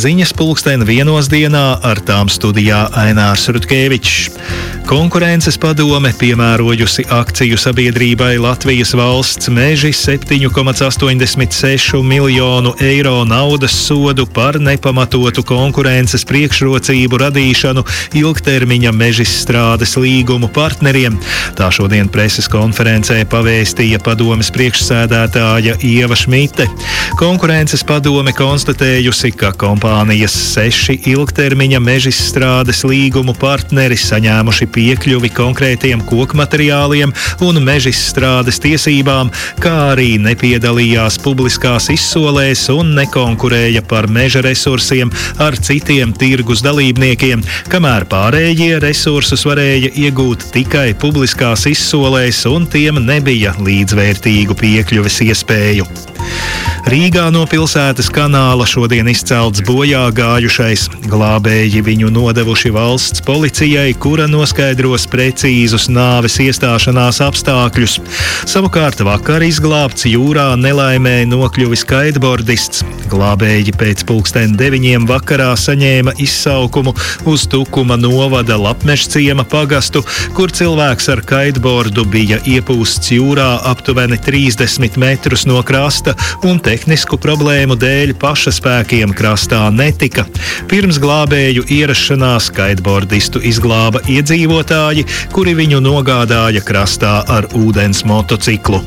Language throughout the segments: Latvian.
Ziņas 1:01 ar tām studijā Ainārs Rutkevičs. Konkurences padome piemērojusi akciju sabiedrībai Latvijas valsts meži 7,86 miljonu eiro naudas sodu par nepamatotu konkurences priekšrocību radīšanu ilgtermiņa mežstrādes līgumu partneriem. Tā šodien preses konferencē pavēstīja padomes priekšsēdētāja Ieva Šmite. Konkurences padome konstatējusi, ka kompānijas 6 ilgtermiņa mežstrādes līgumu partneri saņēmuši piekļuvi konkrētiem kokmateriāliem un mežstrādes tiesībām, kā arī nepiedalījās publiskās izsolēs un nekonkurēja par meža resursiem ar citiem tirgus dalībniekiem, kamēr pārējie resursus varēja iegūt tikai publiskās izsolēs un tiem nebija līdzvērtīgu piekļuves iespēju. Rīgā no pilsētas kanāla šodien izcelts bojā gājušais. Glābēji viņu nodevuši valsts policijai, kura noskaidros precīzus nāves iestāšanās apstākļus. Savukārt vakar izglābts jūrā nelaimē nokļuvis kaitbordists. Glābēji pēc 9:00 vakarā saņēma izsaukumu uz Tukuma novada Lapmežciema pagastu, kur cilvēks ar kaitbordu bija iepūsts jūrā aptuveni 30 metrus no krasta un tehnisku problēmu dēļ pašaspēkiem krastā netika. Pirms glābēju ierašanās kaitbordistu izglāba iedzīvotāji, kuri viņu nogādāja krastā ar ūdens motociklu.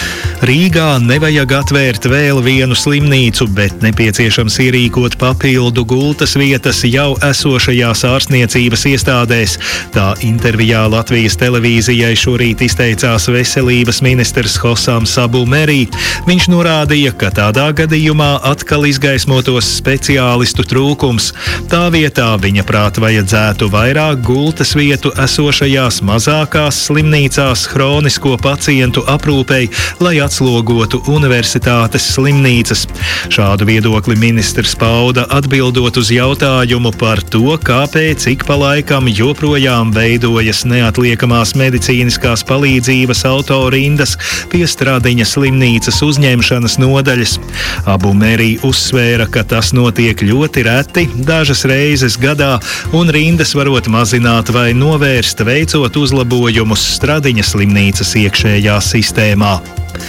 Rīgā nevajag atvērt vēl vienu slimnīcu, bet nepieciešams ierīkot papildu gultas vietas jau esošajās ārstniecības iestādēs. Tā intervijā Latvijas televīzijai šorīt izteicās veselības ministrs Hosams Abu Merī. Viņš norādīja, ka tādā gadījumā atkal izgaismotos speciālistu trūkums. Tā vietā viņa prāt vajadzētu vairāk gultas vietu esošajās mazākās slimnīcās hronisko pacientu aprūpei, lai atslogotu universitātes slimnīcas. Šādu viedokli ministrs pauda atbildot uz jautājumu par to, kāpēc ik pa laikam joprojām veidojas neatliekamās medicīniskās palīdzības autorindas pie Stradiņa slimnīcas uzņemšanas nodaļas. Abu Merī uzsvēra, ka tas notiek ļoti reti, dažas reizes gadā, un rindas varot mazināt vai novērst, veicot uzlabojumus Stradiņa slimnīcas iekšējā sistēmā.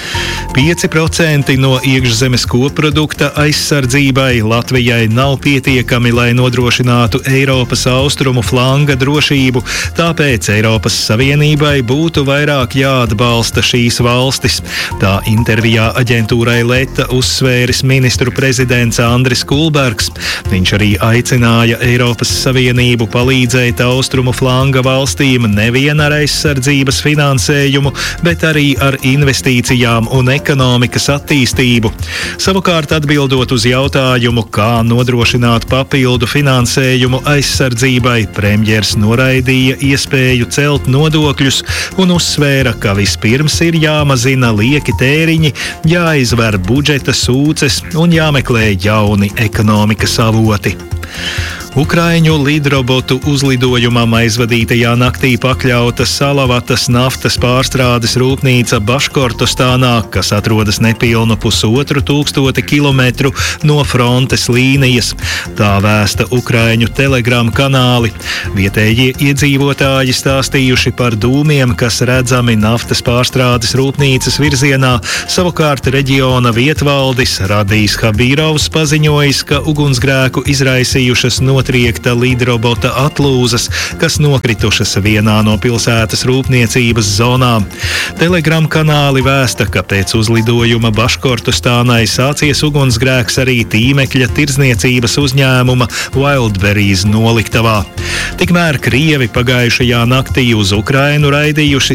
5% no iekšzemes koprodukta aizsardzībai Latvijai nav pietiekami, lai nodrošinātu Eiropas austrumu flanga drošību, tāpēc Eiropas Savienībai būtu vairāk jāatbalsta šīs valstis. Tā intervijā aģentūrai Leta uzsvēris ministru prezidents Andris Kulbergs. Viņš arī aicināja Eiropas Savienību palīdzēt austrumu flanga valstīm nevien ar aizsardzības finansējumu, bet arī ar investīcijām un ekonomikas attīstību. Savukārt atbildot uz jautājumu, kā nodrošināt papildu finansējumu aizsardzībai, premjers noraidīja iespēju celt nodokļus un uzsvēra, ka vispirms ir jāmazina lieki tēriņi, jāizver budžeta sūces un jāmeklē jauni ekonomikas avoti. Ukraiņu lidrobotu uzlidojumam aizvadītajā naktī pakļauta Salavatas naftas pārstrādes rūpnīca Baškortostānā, kas atrodas nepilnu 1500 kilometru no frontes līnijas. Tā vēsta Ukraiņu telegram kanāli. Vietējie iedzīvotāji stāstījuši par dūmiem, kas redzami naftas pārstrādes rūpnīcas virzienā, savukārt reģiona vietvaldis Radijs Habīrovs paziņojis, ka ugunsgrēku izraisījušas notriekta lidrobota atlūzas, kas nokritušas vienā no pilsētas rūpniecības zonām. Telegram kanāli vēsta, ka pēc uzlidojuma Baškortostānai sācies ugunsgrēks arī tīmekļa tirdzniecības uzņēmuma Wildberries noliktavā. Tikmēr Krievi pagājušajā naktī uz Ukrainu raidījuši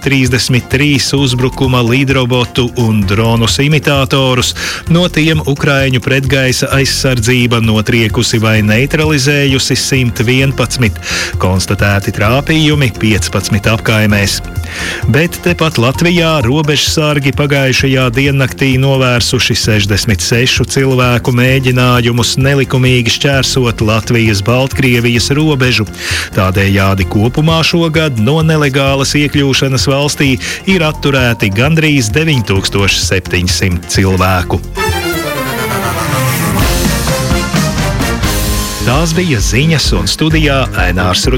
133 uzbrukuma lidrobotu un dronus imitatorus, no tiem Ukraiņu pretgaisa aizsardzība notriekusi vai neutralizējusi 111, konstatēti trāpījumi 15 apkaimēs. Bet tepat Latvijā robežsargi pagājušajā diennaktī novērsuši 66 cilvēku mēģinājumus nelikumīgi šķērsot Latvijas-Baltkrievijas robežu. Tādējādi kopumā šogad no nelegālas iekļūšanas valstī ir atturēti gandrīz 9700 cilvēku. Tās bija ziņas, un studijā Ainārs